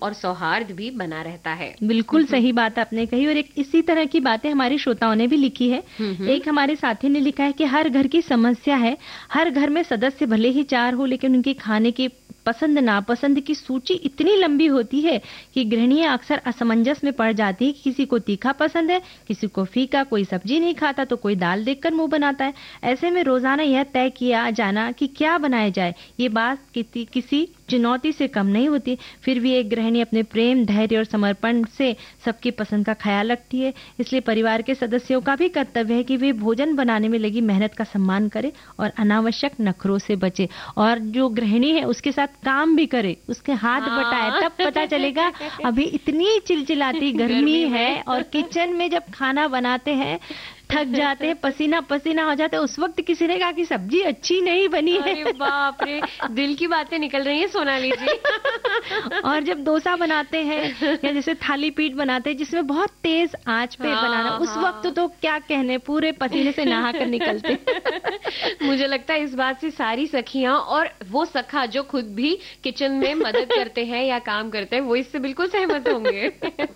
और सौहार्द भी बना रहता है। बिल्कुल सही बात आपने कही, और एक इसी तरह की बातें हमारे श्रोताओं ने भी लिखी है। एक हमारे साथी ने लिखा है कि हर घर की समस्या है, हर घर में सदस्य भले ही 4 हो, लेकिन उनके खाने की पसंद नापसंद की सूची इतनी लंबी होती है कि गृहिणियां अक्सर असमंजस में पड़ जाती है कि किसी को तीखा पसंद है, किसी को फीका, कोई सब्जी नहीं खाता तो कोई दाल देखकर मुंह बनाता है। ऐसे में रोजाना यह तय किया जाना कि क्या बनाया जाए, ये बात किसी चुनौती से कम नहीं होती। फिर भी एक गृहिणी अपने प्रेम, धैर्य और समर्पण से सबकी पसंद का ख्याल रखती है। इसलिए परिवार के सदस्यों का भी कर्तव्य है कि वे भोजन बनाने में लगी मेहनत का सम्मान करें और अनावश्यक नखरों से बचे, और जो गृहिणी है उसके साथ काम भी करे, उसके हाथ बटाए, तब पता चलेगा। अभी इतनी चिलचिलाती गर्मी है और किचन में जब खाना बनाते हैं थक जाते हैं, पसीना पसीना हो जाता है, उस वक्त किसी ने कहा कि सब्जी अच्छी नहीं बनी है। अरे बाप रे, दिल की बातें निकल रही हैं सोनाली जी। और जब डोसा बनाते हैं या जैसे थाली पीठ बनाते हैं जिसमें बहुत तेज आंच पे बनाना, उस वक्त तो क्या कहने, पूरे पसीने से नहा कर निकलते। मुझे लगता है इस बात से सारी सखियां और वो सखा जो खुद भी किचन में मदद करते हैं या काम करते हैं, वो इससे बिल्कुल सहमत होंगे।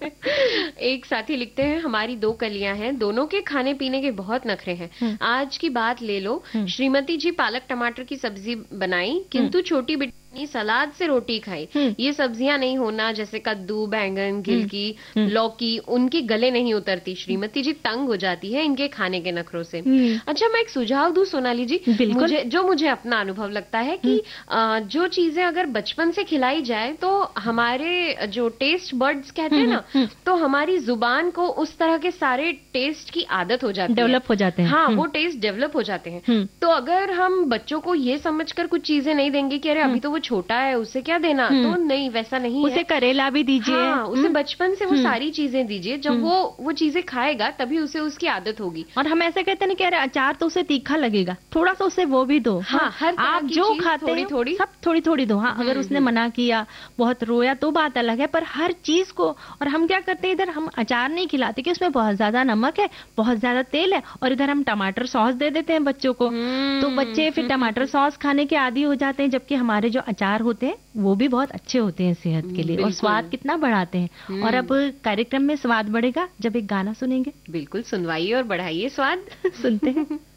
एक साथी लिखते हैं, हमारी 2 कलियां हैं, दोनों के खाने पीने के बहुत नखरे हैं। आज की बात ले लो, श्रीमती जी पालक टमाटर की सब्जी बनाई, किंतु छोटी बेटी सलाद से रोटी खाई। ये सब्जियां नहीं होना, जैसे कद्दू, बैंगन, गिलकी, लौकी, उनके गले नहीं उतरती। श्रीमती जी तंग हो जाती है इनके खाने के नखरों से। अच्छा, मैं एक सुझाव दूं सोनाली जी, मुझे अपना अनुभव लगता है कि जो चीजें अगर बचपन से खिलाई जाए तो हमारे जो टेस्ट बर्ड्स कहते हैं ना, तो हमारी जुबान को उस तरह के सारे टेस्ट की आदत हो जाती है, डेवलप हो जाते हैं। हाँ, वो टेस्ट डेवलप हो जाते हैं। तो अगर हम बच्चों को ये समझकर कुछ चीजें नहीं देंगे कि अरे अभी तो वो छोटा है, उसे क्या देना, तो नहीं, वैसा नहीं है। उसे करेला भी दीजिए। हाँ, उसे बचपन से वो सारी चीजें दीजिए, जब वो चीजें खाएगा तभी उसे उसकी आदत होगी। और हम ऐसे कहते हैं कि अरे अचार तो उसे तीखा लगेगा, थोड़ा सा उसे वो भी दो। हाँ, हर आप जो खाते हैं थोड़ी सब थोड़ी थोड़ी दो। हाँ, अगर उसने मना किया, बहुत रोया तो बात अलग है, पर हर चीज को। और हम क्या करते हैं, इधर हम अचार नहीं खिलाते कि उसमें बहुत ज्यादा नमक है, बहुत ज्यादा तेल है, और इधर हम टमाटर सॉस दे देते हैं बच्चों को। तो बच्चे फिर टमाटर सॉस खाने के आदी हो जाते हैं, जबकि हमारे जो अचार होते हैं वो भी बहुत अच्छे होते हैं सेहत के लिए, और स्वाद कितना बढ़ाते हैं। और अब कार्यक्रम में स्वाद बढ़ेगा जब एक गाना सुनेंगे। बिल्कुल, सुनवाइए और बढ़ाइए स्वाद। सुनते हैं।